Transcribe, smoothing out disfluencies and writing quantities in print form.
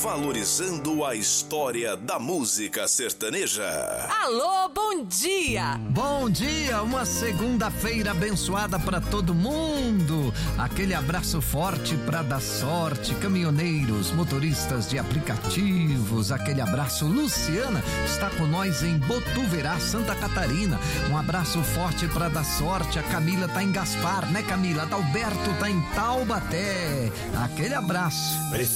valorizando a história da música sertaneja. Alô, bom dia! Bom dia, uma segunda-feira abençoada para todo mundo. Aquele abraço forte para dar sorte, caminhoneiros, motoristas de aplicativos. Aquele abraço, Luciana está com nós em Botuverá, Santa Catarina. Um abraço forte para dar sorte. A Camila tá em Gaspar, né, Camila? Adalberto tá em Taubaté. Aquele abraço.